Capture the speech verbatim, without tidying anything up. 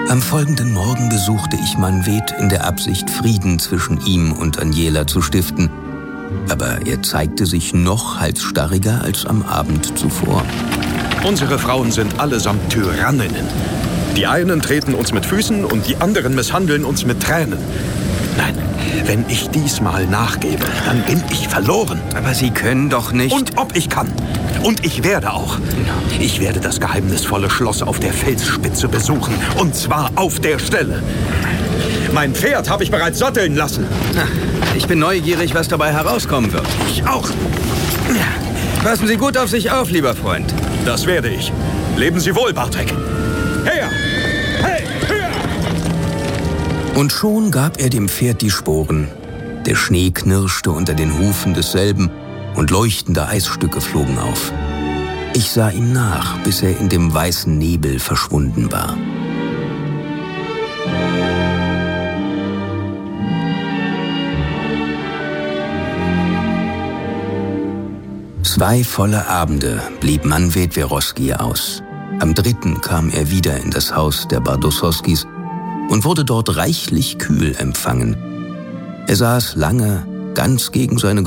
Am folgenden Morgen besuchte ich Manfred in der Absicht, Frieden zwischen ihm und Aniela zu stiften. Aber er zeigte sich noch halsstarriger als am Abend zuvor. Unsere Frauen sind allesamt Tyranninnen. Die einen treten uns mit Füßen und die anderen misshandeln uns mit Tränen. Nein, wenn ich diesmal nachgebe, dann bin ich verloren. Aber Sie können doch nicht... Und ob ich kann. Und ich werde auch. Ich werde das geheimnisvolle Schloss auf der Felsspitze besuchen. Und zwar auf der Stelle. Mein Pferd habe ich bereits satteln lassen. Na, ich bin neugierig, was dabei herauskommen wird. Ich auch. Passen Sie gut auf sich auf, lieber Freund. Das werde ich. Leben Sie wohl, Bartek. Her! Hey, höher! Und schon gab er dem Pferd die Sporen. Der Schnee knirschte unter den Hufen desselben und leuchtende Eisstücke flogen auf. Ich sah ihm nach, bis er in dem weißen Nebel verschwunden war. Zwei volle Abende blieb Manfred Weroski aus. Am dritten kam er wieder in das Haus der Bardosowskis und wurde dort reichlich kühl empfangen. Er saß lange ganz gegen seine